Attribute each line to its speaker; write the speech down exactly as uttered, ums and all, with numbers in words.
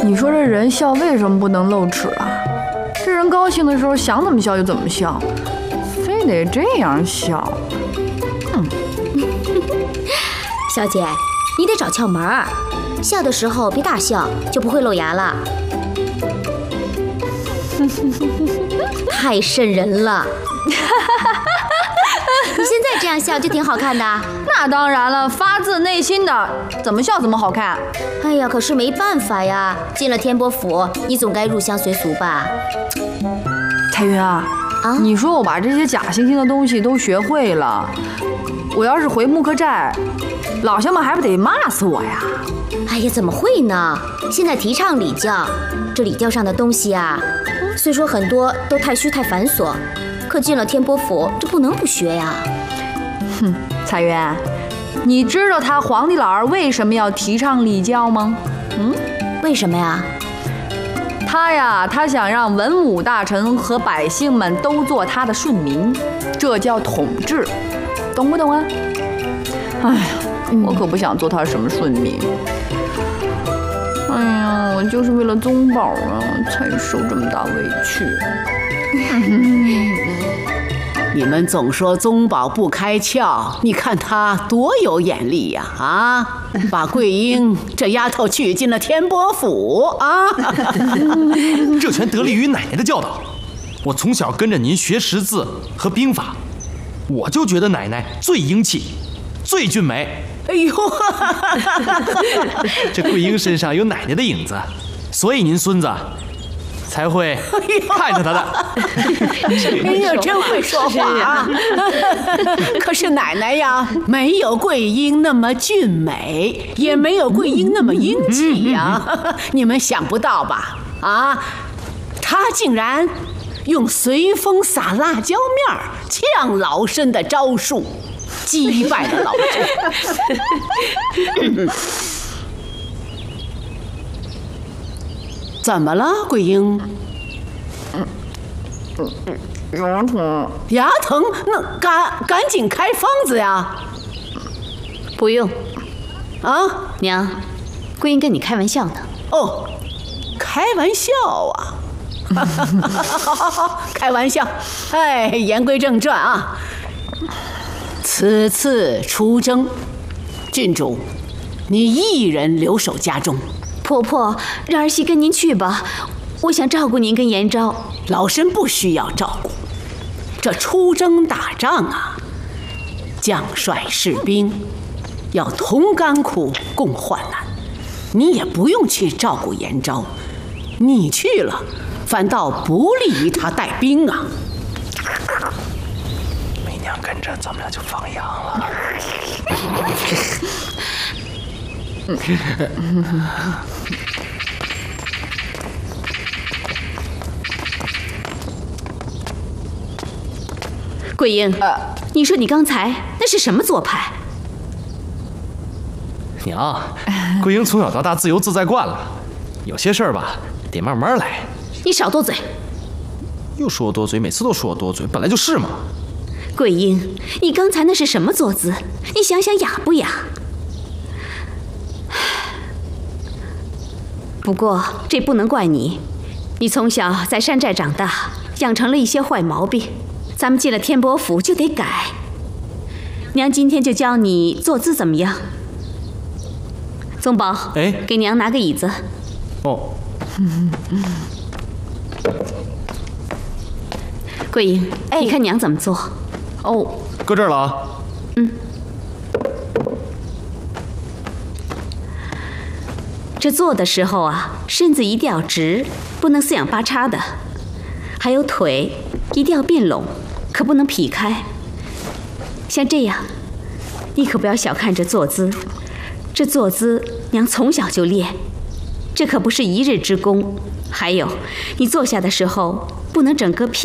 Speaker 1: 你说这人笑为什么不能露齿啊？这人高兴的时候想怎么笑就怎么笑，非得这样笑。嗯，
Speaker 2: 小姐，你得找窍门儿，笑的时候别大笑，就不会露牙了。太瘆人了！你现在这样笑就挺好看的。
Speaker 1: 那当然了，发自内心的，怎么笑怎么好看。
Speaker 2: 哎呀，可是没办法呀，进了天波府，你总该入乡随俗吧？
Speaker 1: 彩云啊，啊，你说我把这些假惺惺的东西都学会了，我要是回木克寨，老乡们还不得骂死我呀？
Speaker 2: 哎呀，怎么会呢？现在提倡礼教，这礼教上的东西啊，虽说很多都太虚太繁琐，可进了天波府，这不能不学呀。
Speaker 1: 哼，彩云，你知道他皇帝老儿为什么要提倡礼教吗？嗯，
Speaker 2: 为什么呀？
Speaker 1: 他呀，他想让文武大臣和百姓们都做他的顺民，这叫统治，懂不懂啊？哎呀，我可不想做他什么顺民。哎呀，我就是为了宗宝啊，才受这么大委屈。
Speaker 3: 你们总说宗宝不开窍，你看他多有眼力呀！啊，把桂英这丫头娶进了天波府啊！
Speaker 4: 这全得力于奶奶的教导。我从小跟着您学识字和兵法，我就觉得奶奶最英气，最俊美。
Speaker 3: 哎呦，
Speaker 4: 这桂英身上有奶奶的影子，所以您孙子才会看着他的。
Speaker 3: 哎呀，真会说话啊！可是奶奶呀，没有桂英那么俊美，也没有桂英那么英气呀。你们想不到吧？啊，她竟然用随风撒辣椒面呛老身的招数，击败了老身。怎么了，桂英？
Speaker 1: 嗯嗯嗯，牙疼。
Speaker 3: 牙疼？那赶赶紧开方子呀！
Speaker 5: 不用。
Speaker 3: 啊，
Speaker 5: 娘，桂英跟你开玩笑呢。
Speaker 3: 哦，开玩笑啊！开玩笑。哎，言归正传啊。此次出征，郡主，你一人留守家中。
Speaker 5: 婆婆，让儿媳跟您去吧，我想照顾您跟延昭。
Speaker 3: 老身不需要照顾，这出征打仗啊，将帅士兵要同甘苦共患难，你也不用去照顾延昭，你去了反倒不利于他带兵啊。
Speaker 4: 媚娘跟着咱们俩就放羊了。
Speaker 5: 桂英，呃，你说你刚才那是什么做派？
Speaker 4: 娘，桂英从小到大自由自在惯了，有些事儿吧得慢慢来。
Speaker 5: 你少多嘴。
Speaker 4: 又说我多嘴，每次都说我多嘴，本来就是嘛。
Speaker 5: 桂英，你刚才那是什么坐姿？你想想雅不雅？不过这不能怪你，你从小在山寨长大，养成了一些坏毛病，咱们进了天波府就得改。娘今天就教你坐姿怎么样？宗宝，
Speaker 4: 哎，
Speaker 5: 给娘拿个椅子。
Speaker 4: 哦。
Speaker 5: 桂英，哎，你看娘怎么做？
Speaker 1: 哦，
Speaker 4: 搁这儿了啊。
Speaker 5: 嗯。这坐的时候啊，身子一定要直，不能四仰八叉的。还有腿一定要并拢，可不能劈开。像这样，你可不要小看这坐姿。这坐姿，娘从小就练，这可不是一日之功。还有，你坐下的时候不能整个屁